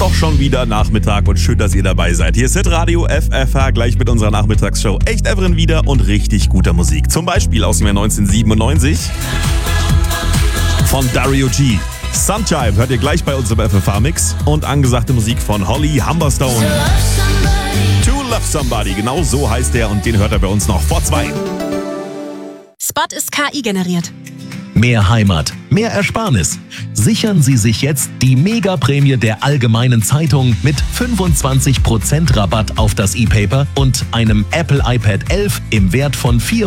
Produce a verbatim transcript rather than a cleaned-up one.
doch schon wieder Nachmittag und schön, dass ihr dabei seid. Hier ist Hitradio F F H, gleich mit unserer Nachmittagsshow Echt Everin wieder und richtig guter Musik. Zum Beispiel aus dem Jahr neunzehnhundertsiebenundneunzig von Dario G. Sunshine hört ihr gleich bei uns im F F H-Mix und angesagte Musik von Holly Humberstone. To Love Somebody, genau so heißt der und den hört er bei uns noch vor zwei. Spot ist K I generiert. Mehr Heimat, mehr Ersparnis. Sichern Sie sich jetzt die Mega-Prämie der Allgemeinen Zeitung mit fünfundzwanzig Prozent Rabatt auf das E-Paper und einem Apple iPad elf im Wert von